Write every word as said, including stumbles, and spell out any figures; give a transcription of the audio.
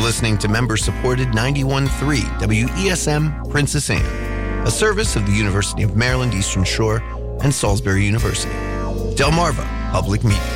listening to member-supported ninety-one point three W E S M Princess Anne, a service of the University of Maryland Eastern Shore and Salisbury University. Delmarva Public Media.